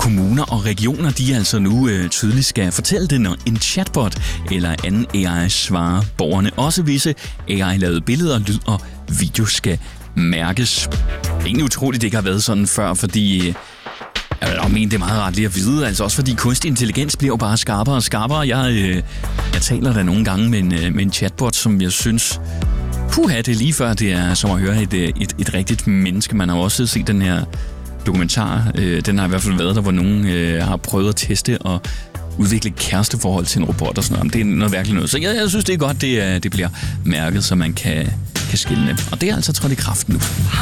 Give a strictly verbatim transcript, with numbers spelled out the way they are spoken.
kommuner og regioner, de altså nu øh, tydeligt skal fortælle det, når en chatbot eller anden A I svarer borgerne. Også visse A I-lavede billeder, lyd og video skal mærkes. Det er egentlig utroligt, det ikke har været sådan før, fordi øh, jeg vil nok mene, det er meget rart lige at vide. Altså også fordi kunstig intelligens bliver jo bare skarpere og skarpere. Jeg, øh, jeg taler da nogle gange med en, øh, med en chatbot, som jeg synes... Puha, det er lige før, det er som at høre et, et, et rigtigt menneske. Man har jo også set den her dokumentar. Øh, den har i hvert fald været der, hvor nogen øh, har prøvet at teste og udvikle kæresteforhold til en robot og sådan noget. Det er noget virkelig noget. Så jeg, jeg synes, det er godt, det, det bliver mærket, så man kan, kan skille. Og det er altså trådt i kraft nu.